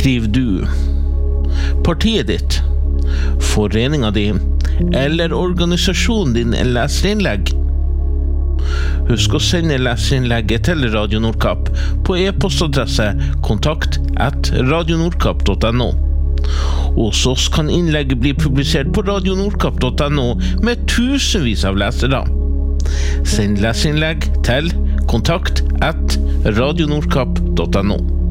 Skriv du partiet ditt, foreningen din eller organisasjonen din leserinnlegg? Husk å sende leserinnlegget til Radio Nordkapp på e-postadresse kontakt@radionordkapp.no. Hos oss kan innlegget bli publisert på radionordkapp.no med tusenvis av lesere. Send leserinnlegg til kontakt@radionordkapp.no.